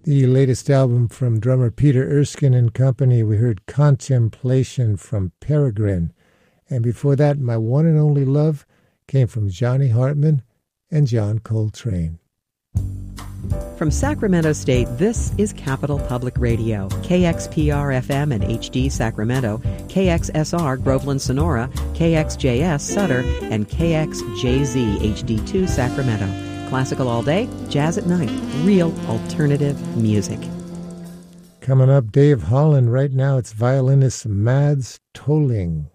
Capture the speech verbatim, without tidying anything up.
The latest album from drummer Peter Erskine and Company, we heard Contemplation from Peregrine. And before that, My One and Only Love came from Johnny Hartman and John Coltrane. From Sacramento State, this is Capital Public Radio, K X P R F M and H D Sacramento, K X S R Groveland Sonora, K X J S Sutter, and K X J Z H D two Sacramento. Classical all day, jazz at night, real alternative music. Coming up, Dave Holland. Right now, it's violinist Mads Tolling.